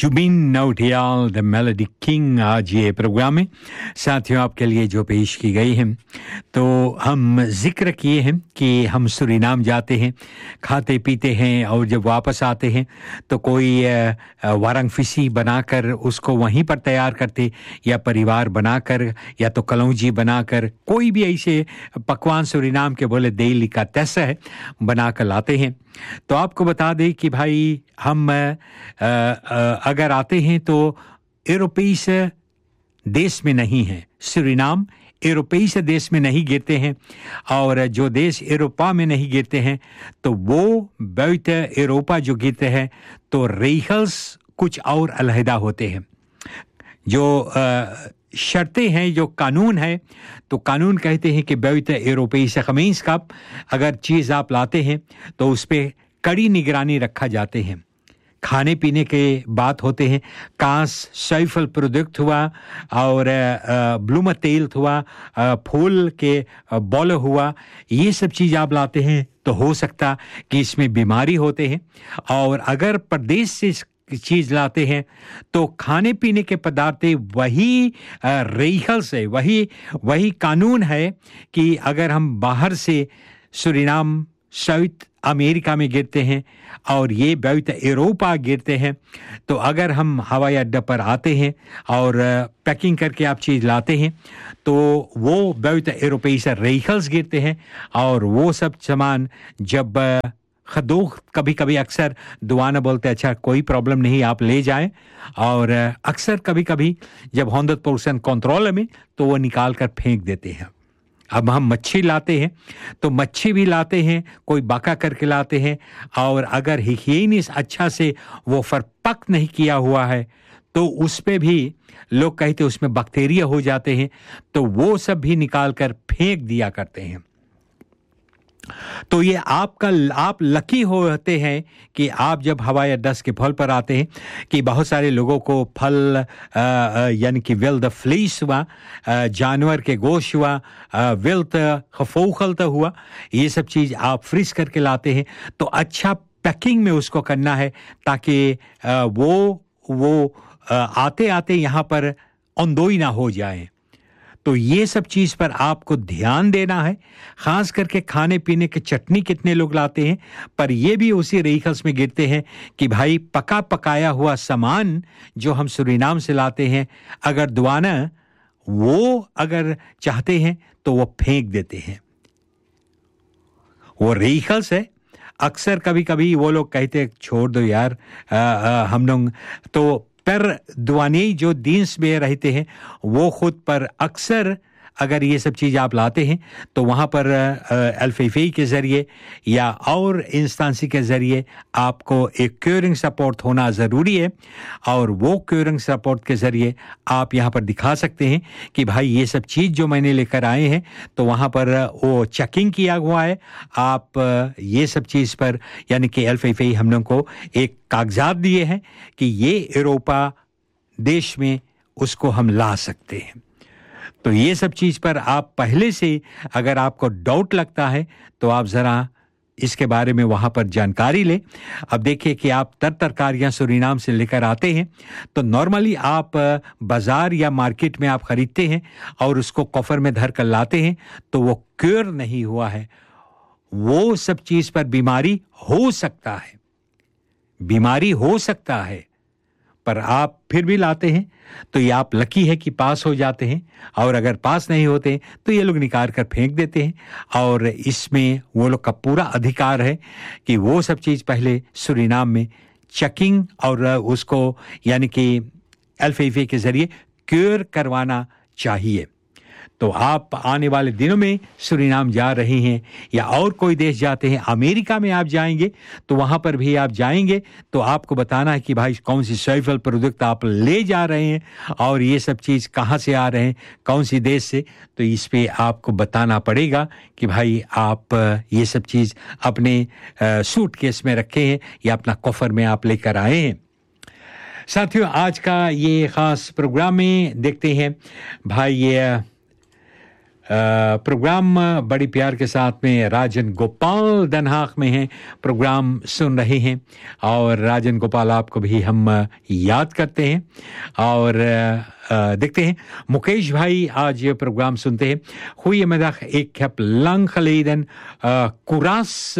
Zubin Nautiyal the melody king आज ये programme में साथियों आपके लिए जो पेश की गई है। तो हम जिक्र किए हैं कि हम सूरीनाम जाते हैं, खाते पीते हैं और जब वापस आते हैं तो कोई वारंगफिसी बनाकर उसको वहीं पर तैयार करते या परिवार बनाकर या तो कलौजी बनाकर कोई भी ऐसे पकवान सूरीनाम के बोले देली का तैसा है बनाकर लाते हैं। तो आपको बता दें कि भाई हम अगर आते हैं तो यूरोपीय देश में नहीं है, सूरीनाम यूरोपीय देश में नहीं गिरते हैं और जो देश यूरोपा में नहीं गिरते हैं तो वो बुiten यूरोपा जो गिरते हैं तो regels कुछ और अलहदा होते हैं। जो शर्तें हैं, जो कानून है, तो कानून कहते हैं कि buiten यूरोपीय gemeenschap अगर चीज़ आप लाते हैं तो उस पर कड़ी निगरानी रखा जाते हैं। खाने पीने के बात होते हैं, कांस सैफल प्रोडक्ट हुआ और ब्लूम तेल हुआ, फूल के बॉल हुआ, ये सब चीज़ आप लाते हैं तो हो सकता कि इसमें बीमारी होते हैं। और अगर प्रदेश से चीज़ लाते हैं तो खाने पीने के पदार्थ वही रेखल से वही कानून है कि अगर हम बाहर से सूरीनाम साउथ अमेरिका में गिरते हैं और ये बुiten यूरोपा गिरते हैं तो अगर हम हवाई अड्डा पर आते हैं और पैकिंग करके आप चीज़ लाते हैं तो वो बुiten यूरोपीय से रेखल्स गिरते हैं और वो सब सामान जब खदोख कभी-कभी अक्सर दुआना बोलते अच्छा कोई प्रॉब्लम नहीं आप ले जाएं और अक्सर कभी-कभी जब 100% कंट्रोल में तो वो निकाल कर फेंक देते हैं। अब हम मच्छी लाते हैं तो मच्छी भी लाते हैं, कोई बाका करके लाते हैं और अगर हिगियनिस अच्छा से वो फरपक नहीं किया हुआ है तो उस पे भी लोग कहते उसमें बैक्टीरिया हो जाते हैं तो वो सब भी निकाल कर फेंक दिया करते हैं। तो ये आप लकी होते हैं कि आप जब हवाई अड्डा के फल पर आते हैं कि बहुत सारे लोगों को फल यानी कि विल्ड फ्लीस हुआ, जानवर के गोश्त हुआ, विल्ड खफोखलता हुआ, ये सब चीज़ आप फ्रीज करके लाते हैं तो अच्छा पैकिंग में उसको करना है ताकि वो आते आते यहाँ पर अंदोई ना हो जाए। तो ये सब चीज़ पर आपको ध्यान देना है, ख़ास करके खाने पीने के चटनी कितने लोग लाते हैं पर ये भी उसी रेखल्स में गिरते हैं कि भाई पका पकाया हुआ सामान जो हम सूरीनाम से लाते हैं अगर दुआना वो अगर चाहते हैं तो वो फेंक देते हैं। वो रेखल्स है, अक्सर कभी-कभी वो लोग कहते छोड़ दो यार हम लोग तो पर दुआनी जो दीन्स में रहते हैं वो खुद पर अक्सर अगर ये सब चीज़ आप लाते हैं तो वहाँ पर एलफीफी के ज़रिए या और इंस्टेंसी के ज़रिए आपको एक क्यूरिंग सपोर्ट होना ज़रूरी है और वो क्यूरिंग सपोर्ट के ज़रिए आप यहाँ पर दिखा सकते हैं कि भाई ये सब चीज़ जो मैंने लेकर आए हैं तो वहाँ पर वो चेकिंग किया हुआ है। आप ये सब चीज़ पर यानी कि एलफीफी हम लोग को एक कागजात दिए हैं कि ये यूरोपा देश में उसको हम ला सकते हैं। तो ये सब चीज़ पर आप पहले से अगर आपको डाउट लगता है तो आप ज़रा इसके बारे में वहाँ पर जानकारी लें। अब देखिए कि आप तरकारियाँ सूरीनाम से लेकर आते हैं तो नॉर्मली आप बाज़ार या मार्केट में आप ख़रीदते हैं और उसको कॉफर में धर कर लाते हैं तो वो क्योर नहीं हुआ है, वो सब चीज़ पर बीमारी हो सकता है पर आप फिर भी लाते हैं तो ये आप लकी है कि पास हो जाते हैं और अगर पास नहीं होते तो ये लोग निकाल कर फेंक देते हैं और इसमें वो लोग का पूरा अधिकार है कि वो सब चीज़ पहले सूरीनाम में चेकिंग और उसको यानी कि एलफीफी के ज़रिए क्योर करवाना चाहिए। तो आप आने वाले दिनों में सूरीनाम जा रहे हैं या और कोई देश जाते हैं, अमेरिका में आप जाएंगे तो वहाँ पर भी आप जाएंगे तो आपको बताना है कि भाई कौन सी सैफल प्रोडक्ट आप ले जा रहे हैं और ये सब चीज़ कहाँ से आ रहे हैं, कौन सी देश से, तो इस पे आपको बताना पड़ेगा कि भाई आप ये सब चीज़ अपने सूटकेस में रखे हैं या अपना कॉफर में आप लेकर आए हैं। साथियों आज का ये ख़ास प्रोग्राम में देखते हैं भाई प्रोग्राम बड़ी प्यार के साथ में राजन गोपाल दनहाक में हैं, प्रोग्राम सुन रहे हैं और राजन गोपाल आपको भी हम याद करते हैं और देखते हैं मुकेश भाई आज ये प्रोग्राम सुनते हैं. Goedemiddag, ik heb lang geleden Courras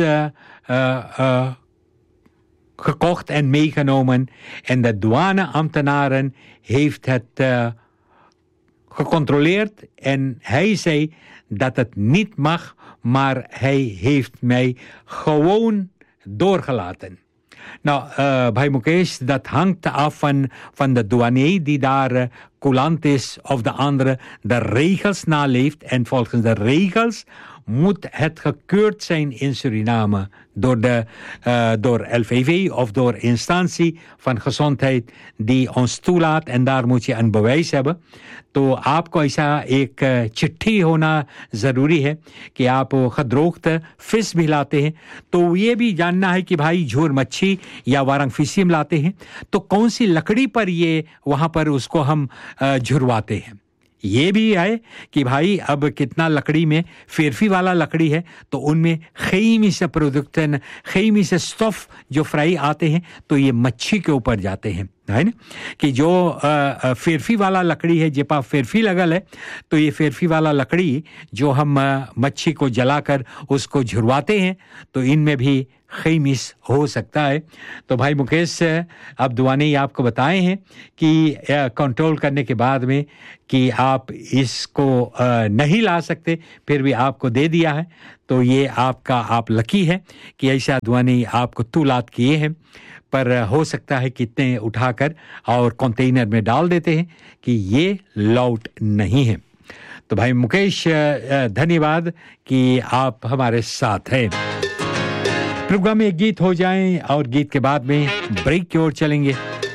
gekocht en meegenomen en de douaneambtenaren heeft het gecontroleerd en hij zei dat het niet mag, maar hij heeft mij gewoon doorgelaten. Nou, bij Mukesh, dat hangt af van de douanier die daar coulant is of de andere de regels naleeft. En volgens de regels moet het gekeurd zijn in Suriname door LVV of door instantie van gezondheid die ons toelaat en daar moet je een bewijs hebben. तो आपको ऐसा एक चिट्ठी होना ज़रूरी है कि आप खदरोख्त फिश भी लाते हैं तो ये भी जानना है कि भाई झोर मच्छी या वारंग फिशिम लाते हैं तो कौन सी लकड़ी पर ये वहाँ पर उसको हम झुरवाते हैं. ये भी है कि भाई अब कितना लकड़ी में फेरफी वाला लकड़ी है तो उनमें खैमी से प्रोडक्टन खैमी से स्टफ जो फ्राई आते हैं तो ये मच्छी के ऊपर जाते हैं है ना कि जो फेरफी वाला लकड़ी है जेपा फेरफी लगल है तो ये फेरफी वाला लकड़ी जो हम मच्छी को जलाकर उसको झुरवाते हैं तो इनमें भी खैमिस हो सकता है. तो भाई मुकेश अब दुआने आपको बताए हैं कि कंट्रोल करने के बाद में कि आप इसको नहीं ला सकते फिर भी आपको दे दिया है तो ये आप लकी है कि ऐसा दुआने आपको तुलात किए हैं पर हो सकता है कितने उठाकर और कंटेनर में डाल देते हैं कि ये लौट नहीं है. तो भाई मुकेश धन्यवाद कि आप हमारे साथ हैं. प्रोग्राम में एक गीत हो जाएं और गीत के बाद में ब्रेक की ओर चलेंगे.